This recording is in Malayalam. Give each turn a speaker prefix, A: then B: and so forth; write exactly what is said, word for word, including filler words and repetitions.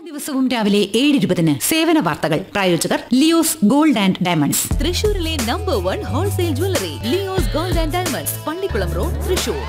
A: ദിവസവും രാവിലെ ഏഴ് ഇരുപതിന് സേവന വാർത്തകൾ പ്രായോജകർ ലിയോസ് ഗോൾഡ് ആൻഡ് ഡയമണ്ട്സ്.
B: തൃശൂരിലെ number one wholesale jewellery Leo's gold and diamonds, Pallikkulam road, Thrissur.